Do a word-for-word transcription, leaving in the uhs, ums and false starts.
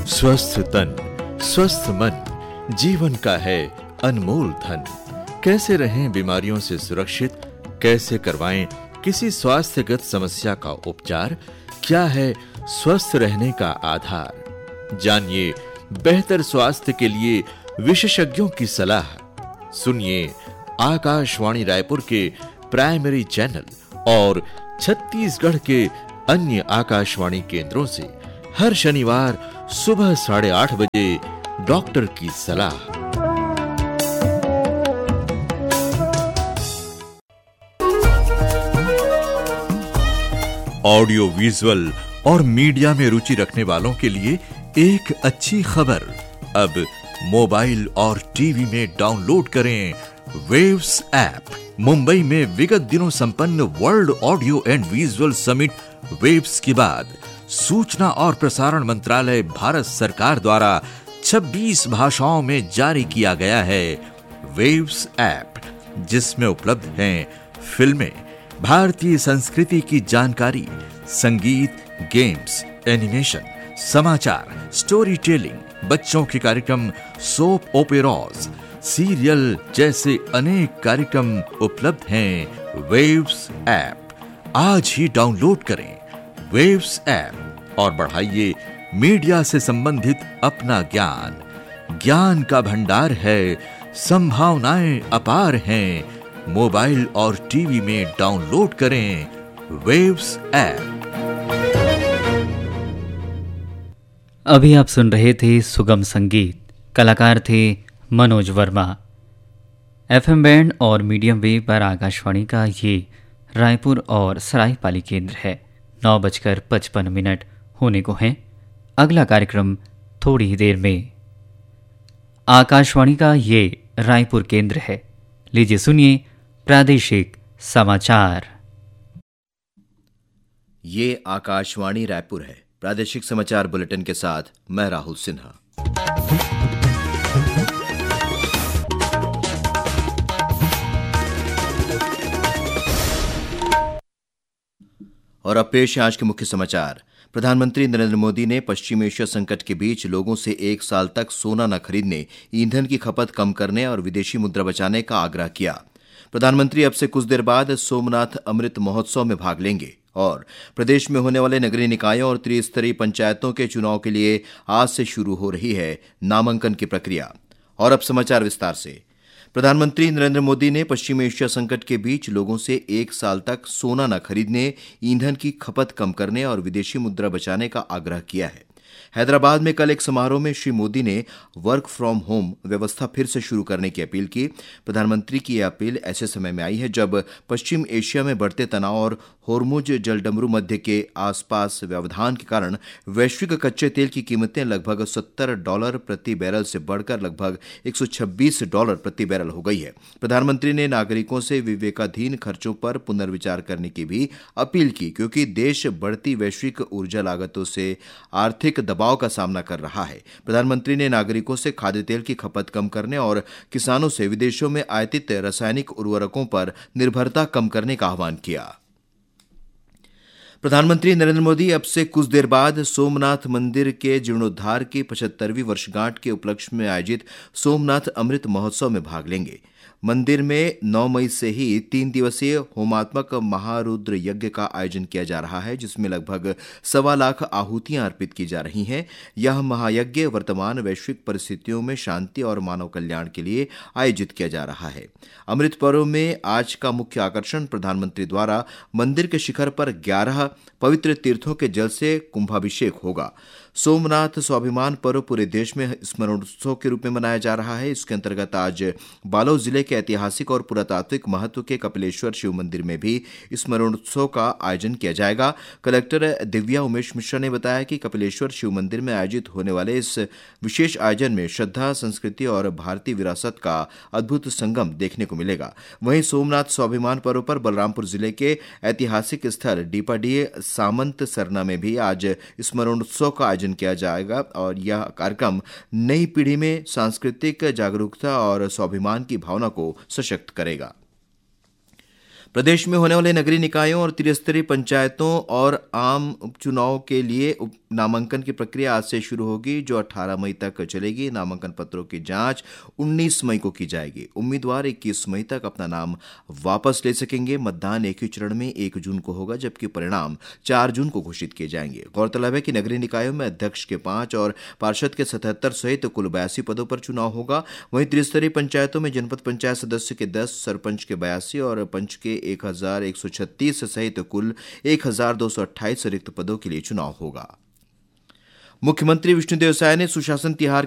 स्वस्थ तन, स्वस्थ मन, जीवन का है अनमोल धन। कैसे रहें बीमारियों से सुरक्षित, कैसे करवाएं किसी स्वास्थ्यगत समस्या का उपचार, क्या है स्वस्थ रहने का आधार। जानिए बेहतर स्वास्थ्य के लिए विशेषज्ञों की सलाह। सुनिए आकाशवाणी रायपुर के प्राइमरी चैनल और छत्तीसगढ़ के अन्य आकाशवाणी केंद्रों से हर शनिवार सुबह साढ़े आठ बजे डॉक्टर की सलाह। ऑडियो विजुअल और मीडिया में रुचि रखने वालों के लिए एक अच्छी खबर। अब मोबाइल और टीवी में डाउनलोड करें वेव्स ऐप। मुंबई में विगत दिनों संपन्न world audio and visual summit waves के बाद सूचना और प्रसारण मंत्रालय भारत सरकार द्वारा छब्बीस भाषाओं में जारी किया गया है वेव्स ऐप, जिसमें उपलब्ध हैं फिल्में, भारतीय संस्कृति की जानकारी, संगीत, गेम्स, एनिमेशन, समाचार, स्टोरी टेलिंग, बच्चों के कार्यक्रम, सोप ओपेराज, सीरियल जैसे अनेक कार्यक्रम उपलब्ध हैं वेव्स ऐप। आज ही डाउनलोड करें वेव्स ऐप और बढ़ाइए मीडिया से संबंधित अपना ज्ञान। ज्ञान का भंडार है, संभावनाएं अपार हैं। मोबाइल और टीवी में डाउनलोड करें वेव्स ऐप। अभी आप सुन रहे थे सुगम संगीत, कलाकार थे मनोज वर्मा। एफएम बैंड और मीडियम वेव पर आकाशवाणी का ये रायपुर और सरायपाली केंद्र है। नौ बजकर पचपन मिनट होने को हैं। अगला कार्यक्रम थोड़ी ही देर में। आकाशवाणी का ये रायपुर केंद्र है। लीजिए सुनिए प्रादेशिक समाचार। ये आकाशवाणी रायपुर है। प्रादेशिक समाचार बुलेटिन के साथ मैं राहुल सिन्हा। और अब पेश है आज के मुख्य समाचार। प्रधानमंत्री नरेंद्र मोदी ने पश्चिम एशिया संकट के बीच लोगों से एक साल तक सोना न खरीदने, ईंधन की खपत कम करने और विदेशी मुद्रा बचाने का आग्रह किया। प्रधानमंत्री अब से कुछ देर बाद सोमनाथ अमृत महोत्सव में भाग लेंगे और प्रदेश में होने वाले नगरीय निकायों और त्रिस्तरीय पंचायतों के चुनाव के लिए आज से शुरू हो रही है नामांकन की प्रक्रिया। और अब समाचार विस्तार से। प्रधानमंत्री नरेंद्र मोदी ने पश्चिम एशिया संकट के बीच लोगों से एक साल तक सोना न खरीदने, ईंधन की खपत कम करने और विदेशी मुद्रा बचाने का आग्रह किया है। हैदराबाद में कल एक समारोह में श्री मोदी ने वर्क फ्रॉम होम व्यवस्था फिर से शुरू करने की अपील की। प्रधानमंत्री की यह अपील ऐसे समय में आई है जब पश्चिम एशिया में बढ़ते तनाव और होर्मुज जलडमरू मध्य के आसपास व्यवधान के कारण वैश्विक कच्चे तेल की कीमतें लगभग सत्तर डॉलर प्रति बैरल से बढ़कर लगभग एक सौ छब्बीस डॉलर प्रति बैरल हो गई है। प्रधानमंत्री ने नागरिकों से विवेकाधीन खर्चों पर पुनर्विचार करने की भी अपील की, क्योंकि देश बढ़ती वैश्विक ऊर्जा लागतों से आर्थिक दबाव का सामना कर रहा है। प्रधानमंत्री ने नागरिकों से खाद्य तेल की खपत कम करने और किसानों से विदेशों में आयातित रासायनिक उर्वरकों पर निर्भरता कम करने का आह्वान किया। प्रधानमंत्री नरेंद्र मोदी अब से कुछ देर बाद सोमनाथ मंदिर के जीर्णोद्धार की पचहत्तरवीं वर्षगांठ के उपलक्ष्य में आयोजित सोमनाथ अमृत महोत्सव में भाग लेंगे। मंदिर में नौ मई से ही तीन दिवसीय होमात्मक महारुद्र यज्ञ का आयोजन किया जा रहा है, जिसमें लगभग सवा लाख आहुतियां अर्पित की जा रही हैं। यह महायज्ञ वर्तमान वैश्विक परिस्थितियों में शांति और मानव कल्याण के लिए आयोजित किया जा रहा है। अमृत पर्व में आज का मुख्य आकर्षण प्रधानमंत्री द्वारा मंदिर के शिखर पर ग्यारह पवित्र तीर्थों के जल से कुंभाभिषेक होगा। सोमनाथ स्वाभिमान पर्व पूरे देश में स्मरणोत्सव के रूप में मनाया जा रहा है। इसके अंतर्गत आज बालोद जिले के ऐतिहासिक और पुरातात्विक महत्व के कपिलेश्वर शिव मंदिर में भी स्मरणोत्सव का आयोजन किया जाएगा। कलेक्टर दिव्या उमेश मिश्रा ने बताया कि कपिलेश्वर शिव मंदिर में आयोजित होने वाले इस विशेष आयोजन में श्रद्धा, संस्कृति और भारतीय विरासत का अद्भुत संगम देखने को मिलेगा। वहीं सोमनाथ स्वाभिमान पर्व पर बलरामपुर जिले के ऐतिहासिक स्थल डीपाडीह सामंत सरना में भी आज स्मरणोत्सव का आयोजन किया जाएगा और यह कार्यक्रम नई पीढ़ी में सांस्कृतिक जागरूकता और स्वाभिमान की भावना को सशक्त करेगा। प्रदेश में होने वाले नगरीय निकायों और त्रिस्तरीय पंचायतों और आम उपचुनाव के लिए उप नामांकन की प्रक्रिया आज से शुरू होगी, जो अठारह मई तक चलेगी। नामांकन पत्रों की जांच उन्नीस मई को की जाएगी। उम्मीदवार इक्कीस मई तक अपना नाम वापस ले सकेंगे। मतदान एक ही चरण में एक जून को होगा, जबकि परिणाम चार जून को घोषित किए जाएंगे। गौरतलब है कि नगरीय निकायों में अध्यक्ष के पांच और पार्षद के सतहत्तर सहित कुल बयासी पदों पर चुनाव होगा। वहीं त्रिस्तरीय पंचायतों में जनपद पंचायत सदस्य के दस, सरपंच के बयासी और पंच के एक हजार एक सौ छत्तीस सहित कुल एक हजार दो सौ अट्ठाईस रिक्त पदों के लिए चुनाव होगा। मुख्यमंत्री विष्णुदेव साय ने सुशासन तिहार